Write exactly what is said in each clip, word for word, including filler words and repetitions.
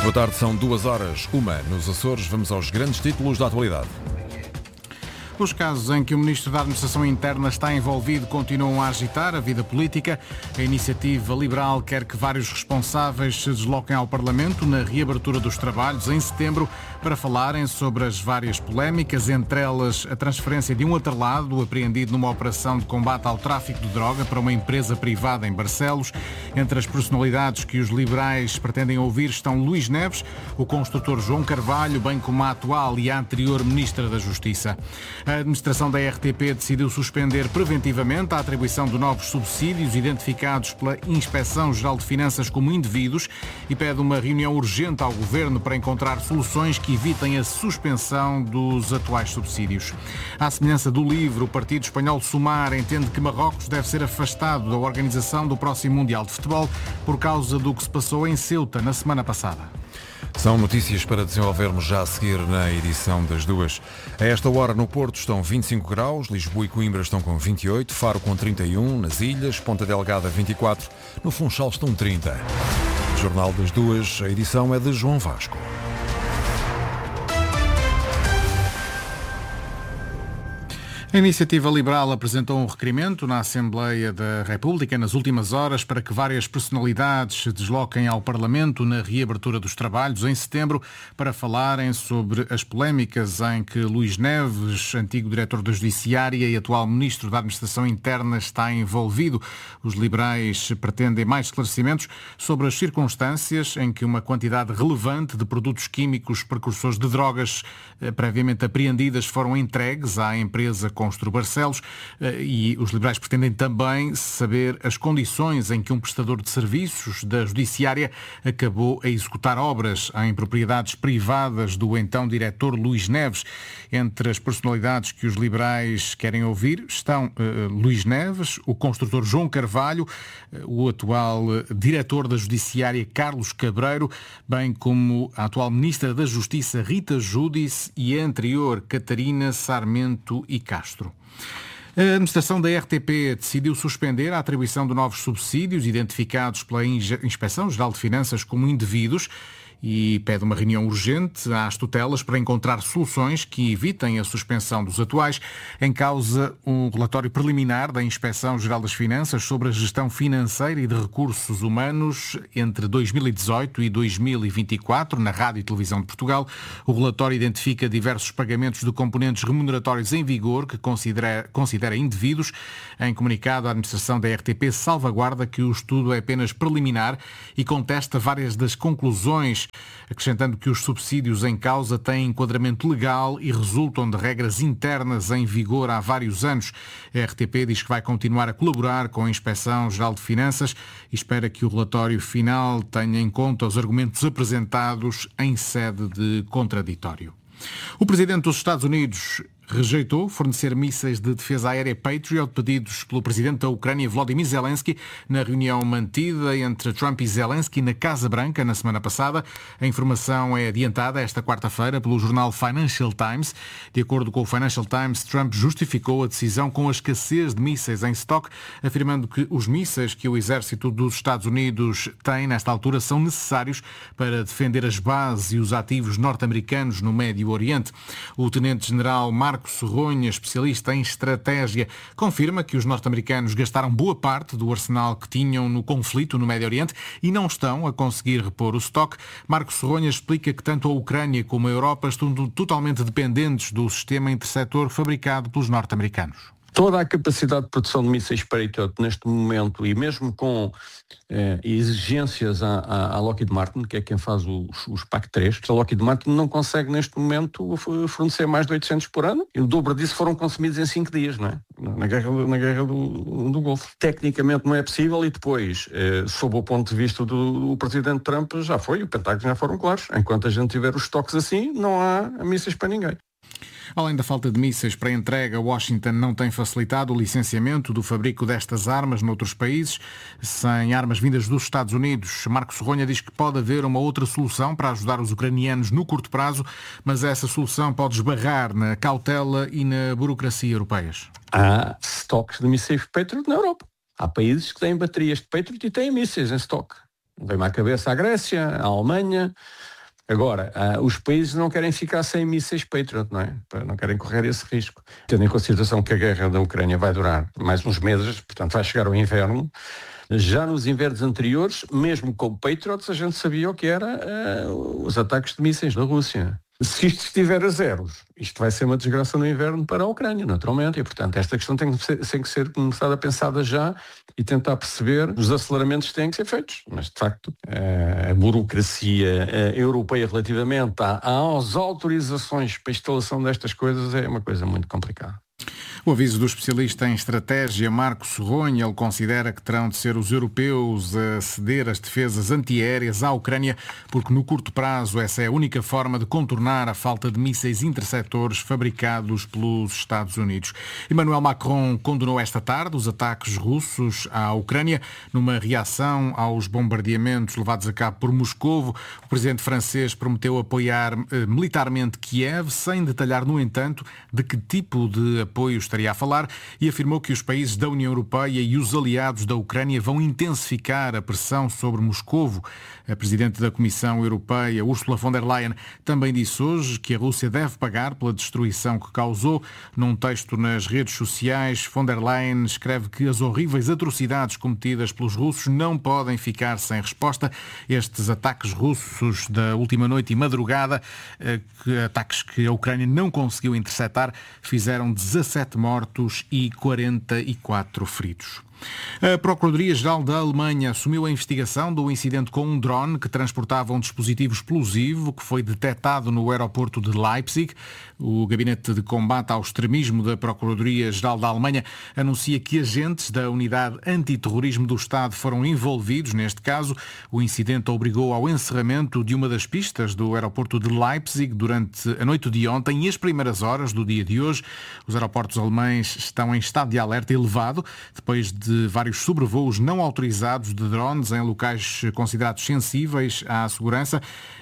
Boa tarde, são duas horas, uma nos Açores. Vamos aos grandes títulos da atualidade. Os casos em que o Ministro da Administração Interna está envolvido continuam a agitar a vida política. A Iniciativa Liberal quer que vários responsáveis se desloquem ao Parlamento na reabertura dos trabalhos em setembro para falarem sobre as várias polémicas, entre elas a transferência de um atrelado apreendido numa operação de combate ao tráfico de droga para uma empresa privada em Barcelos. Entre as personalidades que os liberais pretendem ouvir estão Luís Neves, o construtor João Carvalho, bem como a atual e a anterior Ministra da Justiça. A administração da R T P decidiu suspender preventivamente a atribuição de novos subsídios identificados pela Inspeção-Geral de Finanças como indevidos e pede uma reunião urgente ao Governo para encontrar soluções que evitem a suspensão dos atuais subsídios. À semelhança do LIVRE, o partido espanhol Sumar entende que Marrocos deve ser afastado da organização do próximo Mundial de Futebol por causa do que se passou em Ceuta na semana passada. São notícias para desenvolvermos já a seguir na edição das duas. A esta hora no Porto estão vinte e cinco graus, Lisboa e Coimbra estão com vinte e oito, Faro com trinta e um, nas Ilhas, Ponta Delgada vinte e quatro, no Funchal estão trinta. Jornal das duas, a edição é de João Vasco. A Iniciativa Liberal apresentou um requerimento na Assembleia da República nas últimas horas para que várias personalidades se desloquem ao Parlamento na reabertura dos trabalhos em setembro para falarem sobre as polémicas em que Luís Neves, antigo diretor da Judiciária e atual Ministro da Administração Interna, está envolvido. Os liberais pretendem mais esclarecimentos sobre as circunstâncias em que uma quantidade relevante de produtos químicos precursores de drogas previamente apreendidas foram entregues à empresa Constru Barcelos, e os liberais pretendem também saber as condições em que um prestador de serviços da Judiciária acabou a executar obras em propriedades privadas do então diretor Luís Neves. Entre as personalidades que os liberais querem ouvir estão uh, Luís Neves, o construtor João Carvalho, uh, o atual uh, diretor da Judiciária Carlos Cabreiro, bem como a atual Ministra da Justiça Rita Giudice e a anterior Catarina Sarmento e Castro. A administração da R T P decidiu suspender a atribuição de novos subsídios identificados pela Inspeção-Geral de Finanças como indevidos e pede uma reunião urgente às tutelas para encontrar soluções que evitem a suspensão dos atuais. Em causa, um relatório preliminar da Inspeção-Geral das Finanças sobre a gestão financeira e de recursos humanos entre dois mil e dezoito e dois mil e vinte e quatro na Rádio e Televisão de Portugal. O relatório identifica diversos pagamentos de componentes remuneratórios em vigor que considera, considera indevidos. Em comunicado, a administração da R T P salvaguarda que o estudo é apenas preliminar e contesta várias das conclusões, acrescentando que os subsídios em causa têm enquadramento legal e resultam de regras internas em vigor há vários anos. A R T P diz que vai continuar a colaborar com a Inspeção-Geral de Finanças e espera que o relatório final tenha em conta os argumentos apresentados em sede de contraditório. O presidente dos Estados Unidos rejeitou fornecer mísseis de defesa aérea Patriot pedidos pelo presidente da Ucrânia, Volodymyr Zelensky, na reunião mantida entre Trump e Zelensky na Casa Branca na semana passada. A informação é adiantada esta quarta-feira pelo jornal Financial Times. De acordo com o Financial Times, Trump justificou a decisão com a escassez de mísseis em estoque, afirmando que os mísseis que o exército dos Estados Unidos tem nesta altura são necessários para defender as bases e os ativos norte-americanos no Médio Oriente. O tenente-general Marcos Sorronha, especialista em estratégia, confirma que os norte-americanos gastaram boa parte do arsenal que tinham no conflito no Médio Oriente e não estão a conseguir repor o estoque. Marcos Sorronha explica que tanto a Ucrânia como a Europa estão totalmente dependentes do sistema interceptor fabricado pelos norte-americanos. Toda a capacidade de produção de mísseis Patriot neste momento, e mesmo com eh, exigências à, à, à Lockheed Martin, que é quem faz os, os P A C três, a Lockheed Martin não consegue neste momento fornecer mais de oitocentos por ano, e o dobro disso foram consumidos em cinco dias, não é? Na guerra, na guerra do, do Golfo. Tecnicamente não é possível, e depois, eh, sob o ponto de vista do, do presidente Trump, já foi, o Pentágono já foram claros. Enquanto a gente tiver os estoques assim, não há mísseis para ninguém. Além da falta de mísseis para entrega, Washington não tem facilitado o licenciamento do fabrico destas armas noutros países. Sem armas vindas dos Estados Unidos, Marcos Sorronha diz que pode haver uma outra solução para ajudar os ucranianos no curto prazo, mas essa solução pode esbarrar na cautela e na burocracia europeias. Há estoques de mísseis Patriot na Europa. Há países que têm baterias de Patriot e têm mísseis em estoque. Vem-me à cabeça a Grécia, a Alemanha, Agora, ah, os países não querem ficar sem mísseis Patriot, não é? Não querem correr esse risco. Tendo em consideração que a guerra da Ucrânia vai durar mais uns meses, portanto vai chegar o inverno. Já nos invernos anteriores, mesmo com Patriots, a gente sabia o que era uh, os ataques de mísseis da Rússia. Se isto estiver a zeros, isto vai ser uma desgraça no inverno para a Ucrânia, naturalmente, e portanto esta questão tem que ser, tem que ser começada a pensada já e tentar perceber os aceleramentos que têm que ser feitos. Mas de facto, a burocracia europeia relativamente às autorizações para a instalação destas coisas é uma coisa muito complicada. O aviso do especialista em estratégia Marco Sorronha, ele considera que terão de ser os europeus a ceder as defesas antiaéreas à Ucrânia, porque no curto prazo essa é a única forma de contornar a falta de mísseis interceptores fabricados pelos Estados Unidos. Emmanuel Macron condenou esta tarde os ataques russos à Ucrânia numa reação aos bombardeamentos levados a cabo por Moscovo. O presidente francês prometeu apoiar eh, militarmente Kiev, sem detalhar, no entanto, de que tipo de apoio estaria a falar, e afirmou que os países da União Europeia e os aliados da Ucrânia vão intensificar a pressão sobre Moscovo. A presidente da Comissão Europeia, Ursula von der Leyen, também disse hoje que a Rússia deve pagar pela destruição que causou. Num texto nas redes sociais, von der Leyen escreve que as horríveis atrocidades cometidas pelos russos não podem ficar sem resposta. Estes ataques russos da última noite e madrugada, ataques que a Ucrânia não conseguiu interceptar, fizeram dezassete mortos e quarenta e quatro feridos. A Procuradoria-Geral da Alemanha assumiu a investigação do incidente com um drone que transportava um dispositivo explosivo que foi detectado no aeroporto de Leipzig. O Gabinete de Combate ao Extremismo da Procuradoria-Geral da Alemanha anuncia que agentes da Unidade Antiterrorismo do Estado foram envolvidos neste caso. O incidente obrigou ao encerramento de uma das pistas do aeroporto de Leipzig durante a noite de ontem e as primeiras horas do dia de hoje. Os aeroportos alemães estão em estado de alerta elevado depois de de vários sobrevoos não autorizados de drones em locais considerados sensíveis à segurança.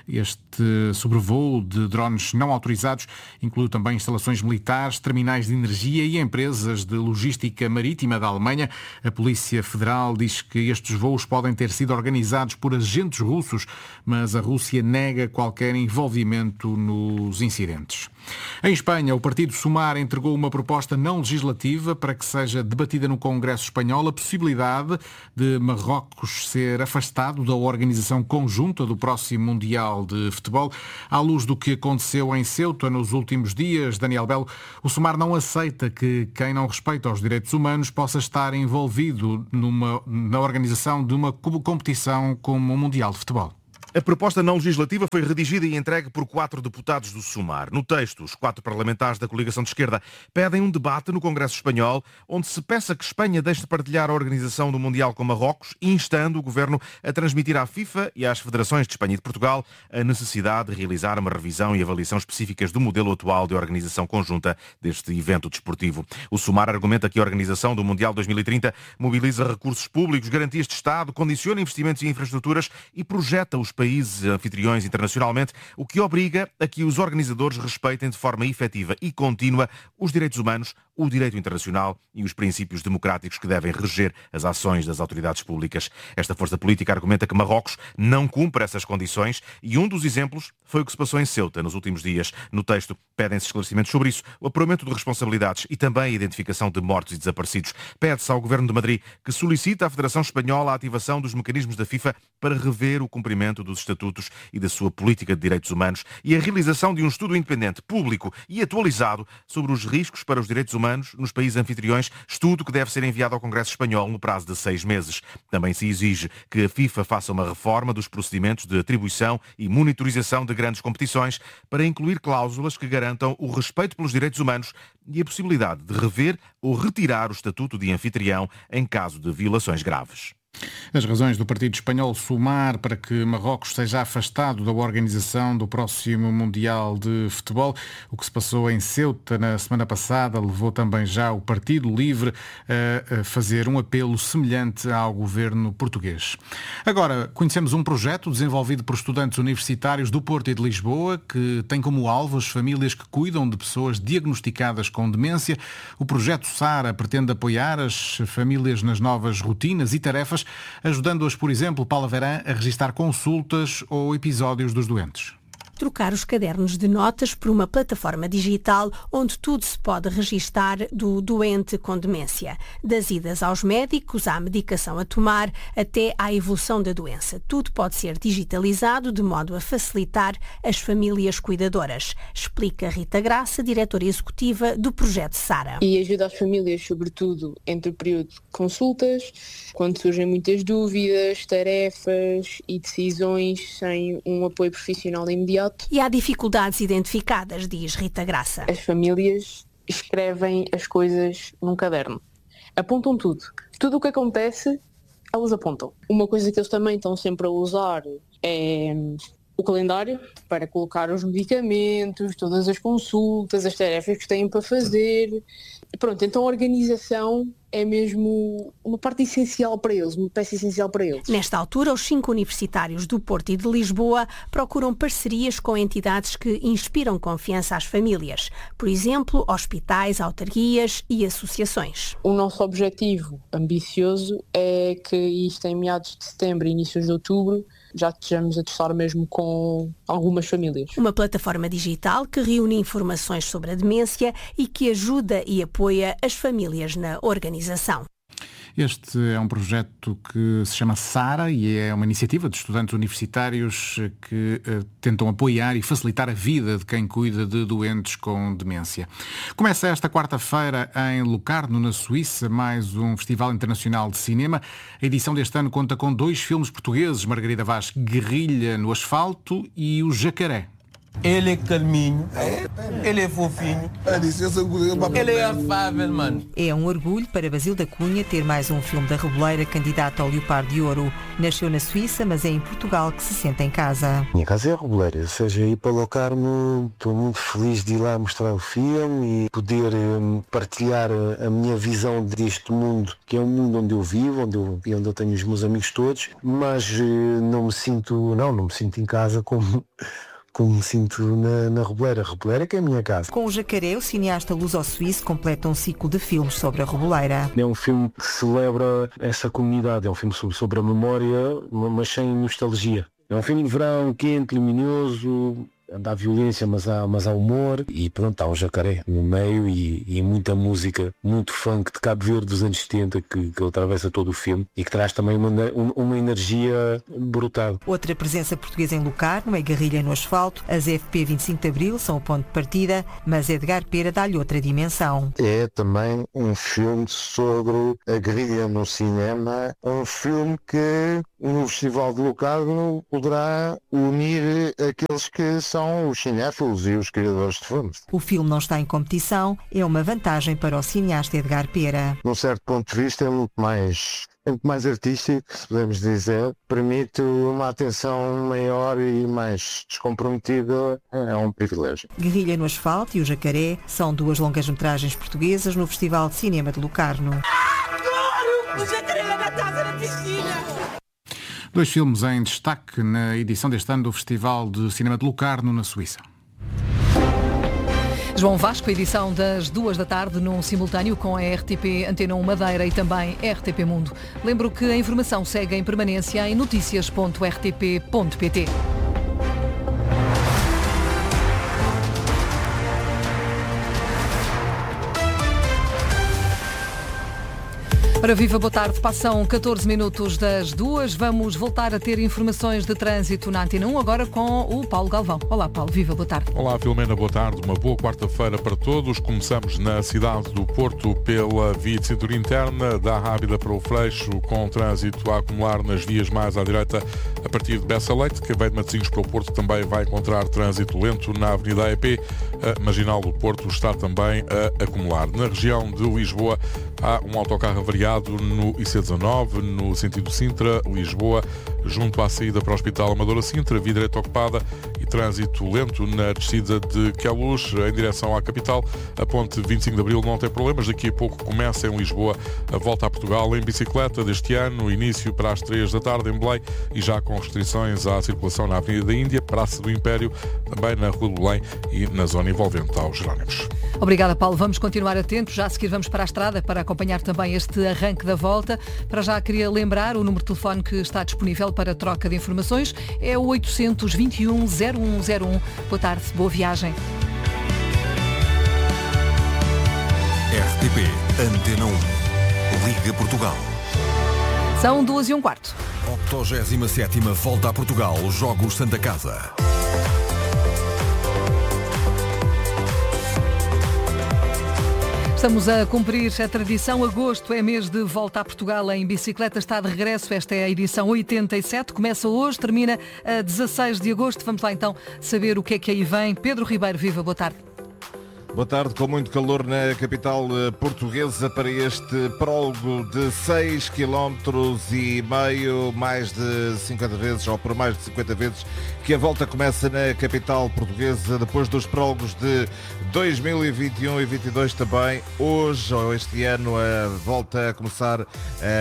Este sobrevoo de drones não autorizados inclui também instalações militares, terminais de energia e empresas de logística marítima da Alemanha. A Polícia Federal diz que estes voos podem ter sido organizados por agentes russos, mas a Rússia nega qualquer envolvimento nos incidentes. Em Espanha, o partido Sumar entregou uma proposta não legislativa para que seja debatida no Congresso Espanhol a possibilidade de Marrocos ser afastado da organização conjunta do próximo Mundial de Futebol. À luz do que aconteceu em Ceuta nos últimos dias, Daniel Belo, o Sumar não aceita que quem não respeita os direitos humanos possa estar envolvido numa, na organização de uma competição como o Mundial de Futebol. A proposta não legislativa foi redigida e entregue por quatro deputados do Sumar. No texto, os quatro parlamentares da coligação de esquerda pedem um debate no Congresso Espanhol, onde se peça que Espanha deixe de partilhar a organização do Mundial com Marrocos, instando o governo a transmitir à FIFA e às federações de Espanha e de Portugal a necessidade de realizar uma revisão e avaliação específicas do modelo atual de organização conjunta deste evento desportivo. O Sumar argumenta que a organização do Mundial dois mil e trinta mobiliza recursos públicos, garantias de Estado, condiciona investimentos em infraestruturas e projeta os países anfitriões internacionalmente, o que obriga a que os organizadores respeitem de forma efetiva e contínua os direitos humanos, o direito internacional e os princípios democráticos que devem reger as ações das autoridades públicas. Esta força política argumenta que Marrocos não cumpre essas condições e um dos exemplos foi o que se passou em Ceuta nos últimos dias. No texto, pedem-se esclarecimentos sobre isso, o apuramento de responsabilidades e também a identificação de mortos e desaparecidos. Pede-se ao Governo de Madrid que solicite à Federação Espanhola a ativação dos mecanismos da FIFA para rever o cumprimento dos estatutos e da sua política de direitos humanos e a realização de um estudo independente, público e atualizado sobre os riscos para os direitos humanos nos países anfitriões, estudo que deve ser enviado ao Congresso Espanhol no prazo de seis meses. Também se exige que a FIFA faça uma reforma dos procedimentos de atribuição e monitorização de grandes competições para incluir cláusulas que garantam o respeito pelos direitos humanos e a possibilidade de rever ou retirar o estatuto de anfitrião em caso de violações graves. As razões do partido espanhol Sumar para que Marrocos seja afastado da organização do próximo Mundial de Futebol. O que se passou em Ceuta na semana passada levou também já o Partido Livre a fazer um apelo semelhante ao governo português. Agora, conhecemos um projeto desenvolvido por estudantes universitários do Porto e de Lisboa que tem como alvo as famílias que cuidam de pessoas diagnosticadas com demência. O projeto Sara pretende apoiar as famílias nas novas rotinas e tarefas, ajudando-as, por exemplo, Paula Verã, a registar consultas ou episódios dos doentes. trocar os cadernos de notas por uma plataforma digital onde tudo se pode registar do doente com demência. Das idas aos médicos, à medicação a tomar, até à evolução da doença. Tudo pode ser digitalizado de modo a facilitar as famílias cuidadoras, explica Rita Graça, diretora executiva do projeto Sara. E ajuda as famílias, sobretudo, entre o período de consultas, quando surgem muitas dúvidas, tarefas e decisões sem um apoio profissional imediato. E há dificuldades identificadas, diz Rita Graça. As famílias escrevem as coisas num caderno. Apontam tudo. Tudo o que acontece, elas apontam. Uma coisa que eles também estão sempre a usar é o calendário para colocar os medicamentos, todas as consultas, as tarefas que têm para fazer. Pronto, então a organização é mesmo uma parte essencial para eles, uma peça essencial para eles. Nesta altura, os cinco universitários do Porto e de Lisboa procuram parcerias com entidades que inspiram confiança às famílias. Por exemplo, hospitais, autarquias e associações. O nosso objetivo ambicioso é que isto em meados de setembro e inícios de outubro já estejamos a testar mesmo com algumas famílias. Uma plataforma digital que reúne informações sobre a demência e que ajuda e apoia as famílias na organização. Este é um projeto que se chama Sara e é uma iniciativa de estudantes universitários que uh, tentam apoiar e facilitar a vida de quem cuida de doentes com demência. Começa esta quarta-feira em Locarno, na Suíça, mais um Festival Internacional de Cinema. A edição deste ano conta com dois filmes portugueses, Margarida Vaz, Guerrilha no Asfalto e O Jacaré. Ele é calminho, ele é fofinho, ele é afável, mano. É um orgulho para Basílio da Cunha ter mais um filme da Reboleira candidato ao Leopardo de Ouro. Nasceu na Suíça, mas é em Portugal que se sente em casa. Minha casa é a Reboleira, ou seja, ir para Locarno, estou muito feliz de ir lá mostrar o filme e poder um, partilhar a, a minha visão deste mundo, que é um mundo onde eu vivo, onde eu, onde eu tenho os meus amigos todos, mas uh, não me sinto, não, não me sinto em casa como... como me sinto na, na Reboleira. A Reboleira que é a minha casa. Com O Jacaré, o cineasta luso-suíço completa um ciclo de filmes sobre a Reboleira. É um filme que celebra essa comunidade, é um filme sobre, sobre a memória, mas sem nostalgia. É um filme de verão, quente, luminoso, há violência, mas há, mas há humor. E pronto, há um jacaré no meio e, e muita música, muito funk de Cabo Verde dos anos setenta que, que atravessa todo o filme e que traz também uma, uma energia brutal. Outra presença portuguesa em Locarno é Guerrilha no Asfalto. As F P vinte e cinco de Abril são o ponto de partida, mas Edgar Pera dá-lhe outra dimensão. É também um filme sobre a guerrilha no cinema, um filme que no Festival de Locarno poderá unir aqueles que são os cinéfilos e os criadores de filmes. O filme não está em competição, é uma vantagem para o cineasta Edgar Pera. Num certo ponto de vista é muito mais, muito mais artístico, se podemos dizer. Permite uma atenção maior e mais descomprometida, é um privilégio. Guerrilha no Asfalto e O Jacaré são duas longas-metragens portuguesas no Festival de Cinema de Locarno. Adoro! O Jacaré na casa da piscina! Dois filmes em destaque na edição deste ano do Festival de Cinema de Locarno, na Suíça. João Vasco, edição das duas da tarde, num simultâneo com a R T P Antena um Madeira e também R T P Mundo. Lembro que a informação segue em permanência em notícias ponto r t p ponto p t. Para Viva, boa tarde. Passam catorze minutos das duas. Vamos voltar a ter informações de trânsito na Antena um, agora com o Paulo Galvão. Olá, Paulo. Viva, boa tarde. Olá, Filomena, boa tarde. Uma boa quarta-feira para todos. Começamos na cidade do Porto pela via de cintura interna, da Rábida para o Freixo, com trânsito a acumular nas vias mais à direita a partir de Bessa Leite, que vem de Matosinhos para o Porto, também vai encontrar trânsito lento na Avenida A E P. A Marginal do Porto está também a acumular. Na região de Lisboa há um autocarro avariado no I C dezanove, no sentido Sintra-Lisboa, junto à saída para o Hospital Amadora Sintra, via direita ocupada e trânsito lento na descida de Queluz, em direção à capital. A ponte vinte e cinco de Abril não tem problemas, daqui a pouco começa em Lisboa a volta a Portugal em bicicleta deste ano, início para as três da tarde em Belém e já com restrições à circulação na Avenida da Índia, Praça do Império, também na Rua do Belém e na zona envolvente aos Jerónimos. Obrigada, Paulo. Vamos continuar atentos. Já a seguir vamos para a estrada para acompanhar acompanhar também este arranque da volta. Para já queria lembrar o número de telefone que está disponível para troca de informações. É o oitocentos e vinte e um, zero um zero um. Boa tarde, boa viagem. R T P Antena um. Liga Portugal. São duas e um quarto. octogésima sétima Volta a Portugal, Jogos Santa Casa. Estamos a cumprir a tradição. Agosto é mês de Volta a Portugal em bicicleta. Está de regresso. Esta é a edição oitenta e sete. Começa hoje, termina a dezasseis de agosto. Vamos lá então saber o que é que aí vem. Pedro Ribeiro, viva, boa tarde. Boa tarde, com muito calor na capital portuguesa para este prólogo de seis vírgula cinco quilómetros, mais de cinquenta vezes, ou por mais de cinquenta vezes, que a volta começa na capital portuguesa, depois dos prólogos de dois mil e vinte e um e vinte e dois também. Hoje, ou este ano, a volta a começar uh,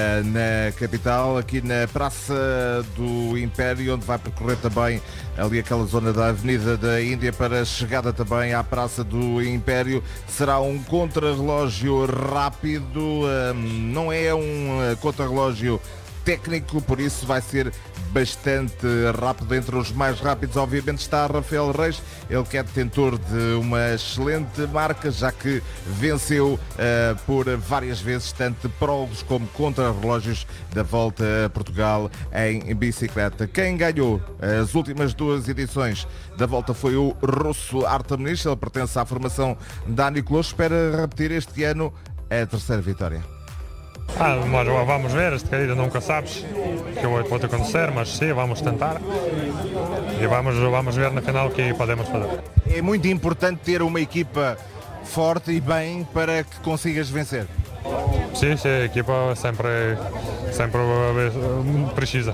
na capital, aqui na Praça do Império, onde vai percorrer também ali aquela zona da Avenida da Índia para a chegada também à Praça do Império. Será um contrarrelógio rápido, um, não é um contrarrelógio técnico, por isso vai ser bastante rápido. Entre os mais rápidos, obviamente, está Rafael Reis, ele que é detentor de uma excelente marca, já que venceu uh, por várias vezes tanto prólogos como contrarrelógios da Volta a Portugal em bicicleta. Quem ganhou as últimas duas edições da Volta foi o russo Artem Nich, ele pertence à formação da Anicolor, espera repetir este ano a terceira vitória. Ah, mas vamos ver, esta corrida nunca sabes o que pode acontecer, mas sim, vamos tentar e vamos, vamos ver na final o que podemos fazer. É muito importante ter uma equipa forte e bem para que consigas vencer. Sim, sim, a equipa sempre, sempre precisa.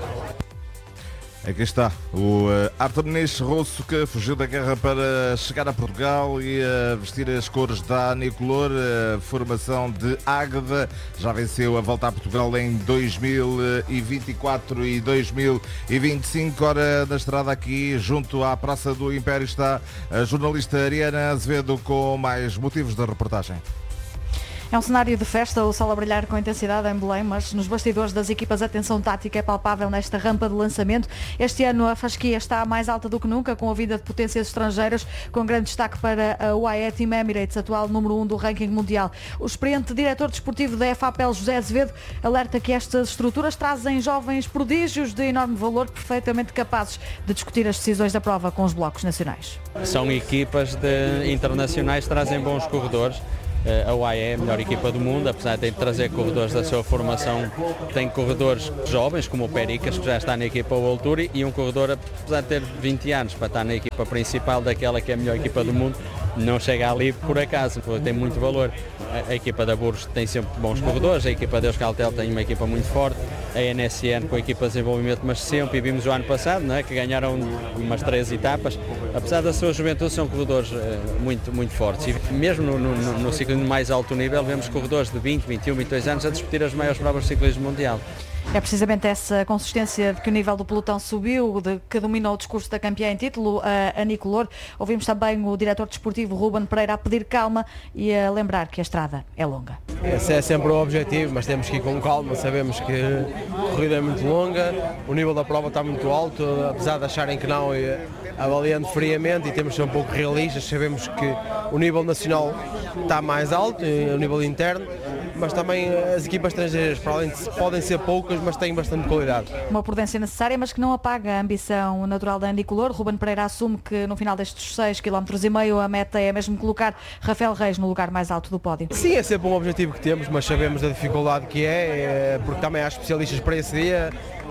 Aqui está o uh, Artem Nich, russo, que fugiu da guerra para chegar a Portugal e uh, vestir as cores da Anicolor, uh, formação de Águeda. Já venceu a Volta a Portugal em dois mil e vinte e quatro e dois mil e vinte e cinco. Ora, na estrada aqui, junto à Praça do Império, está a jornalista Ariana Azevedo com mais motivos da reportagem. É um cenário de festa, o sol a brilhar com intensidade em Belém, mas nos bastidores das equipas a tensão tática é palpável nesta rampa de lançamento. Este ano a fasquia está mais alta do que nunca, com a vinda de potências estrangeiras, com grande destaque para a U A E Team Emirates, atual número um do ranking mundial. O experiente diretor desportivo da F A P E L, José Azevedo, alerta que estas estruturas trazem jovens prodígios de enorme valor, perfeitamente capazes de discutir as decisões da prova com os blocos nacionais. São equipas de internacionais que trazem bons corredores. A U A E é a melhor equipa do mundo, apesar de trazer corredores da sua formação, tem corredores jovens, como o Pericas, que já está na equipa World Tour, e um corredor, apesar de ter vinte anos, para estar na equipa principal daquela que é a melhor equipa do mundo, não chega ali por acaso, porque tem muito valor. A, a equipa da Burgos tem sempre bons corredores, a equipa da Euskaltel tem uma equipa muito forte, a N S N com a equipa de desenvolvimento, mas sempre, e vimos o ano passado, não é, que ganharam umas três etapas, apesar da sua juventude, são corredores uh, muito, muito fortes. E mesmo no, no, no ciclismo de mais alto nível, vemos corredores de vinte, vinte e um, vinte e dois anos a disputir as maiores provas do ciclismo mundial. É precisamente essa consistência de que o nível do pelotão subiu, de que dominou o discurso da campeã em título, a Anicolor. Ouvimos também o diretor desportivo Ruben Pereira a pedir calma e a lembrar que a estrada é longa. Esse é sempre o objetivo, mas temos que ir com calma. Sabemos que a corrida é muito longa, o nível da prova está muito alto, apesar de acharem que não, avaliando friamente e temos de ser um pouco realistas, sabemos que o nível nacional está mais alto, o nível interno, mas também as equipas estrangeiras, para além de podem ser poucas, mas têm bastante qualidade. Uma prudência necessária, mas que não apaga a ambição natural da Anicolor. Ruben Pereira assume que no final destes seis vírgula cinco quilómetros a meta é mesmo colocar Rafael Reis no lugar mais alto do pódio. Sim, é sempre um objetivo que temos, mas sabemos a dificuldade que é, porque também há especialistas para esse dia,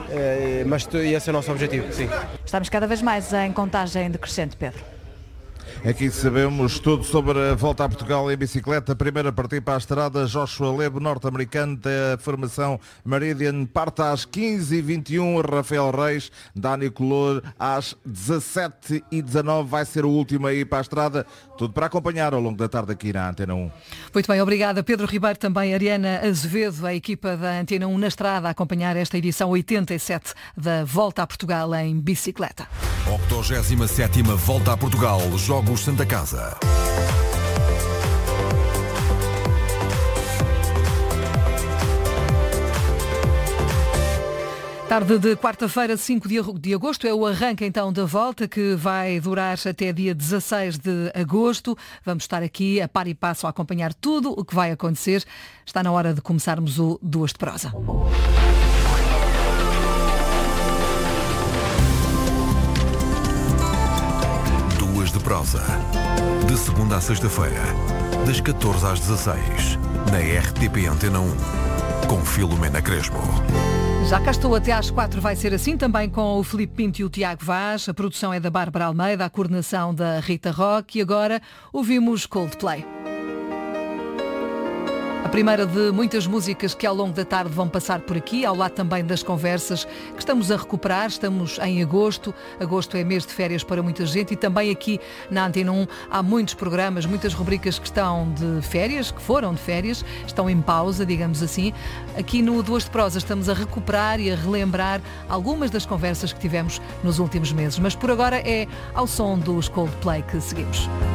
mas esse é o nosso objetivo, sim. Estamos cada vez mais em contagem decrescente, Pedro. Aqui sabemos tudo sobre a Volta a Portugal em bicicleta. Primeiro a partir para a estrada, Joshua Lebo, norte-americano da formação Meridian, parte às quinze e vinte e um. Rafael Reis, da Anicolor, às dezassete e dezanove. Vai ser o último aí para a estrada. Tudo para acompanhar ao longo da tarde aqui na Antena um. Muito bem, obrigada. Pedro Ribeiro, também Ariana Azevedo, a equipa da Antena um na estrada, a acompanhar esta edição oitenta e sete da Volta a Portugal em bicicleta. octogésima sétima Volta a Portugal, Jogos Santa Casa. Tarde de quarta-feira, cinco de agosto, é o arranque então da volta que vai durar até dia dezasseis de agosto. Vamos estar aqui a par e passo a acompanhar tudo o que vai acontecer. Está na hora de começarmos o Duas de Prosa. Duas de Prosa. De segunda a sexta-feira, das catorze às dezasseis, na R T P Antena um, com Filomena Crespo. Já cá estou, até às quatro vai ser assim, também com o Filipe Pinto e o Tiago Vaz. A produção é da Bárbara Almeida, a coordenação da Rita Roque. E agora ouvimos Coldplay. A primeira de muitas músicas que ao longo da tarde vão passar por aqui, ao lado também das conversas que estamos a recuperar. Estamos em agosto. Agosto é mês de férias para muita gente e também aqui na Antena um há muitos programas, muitas rubricas que estão de férias, que foram de férias, estão em pausa, digamos assim. Aqui no Duas de Prosa estamos a recuperar e a relembrar algumas das conversas que tivemos nos últimos meses. Mas por agora é ao som dos Coldplay que seguimos.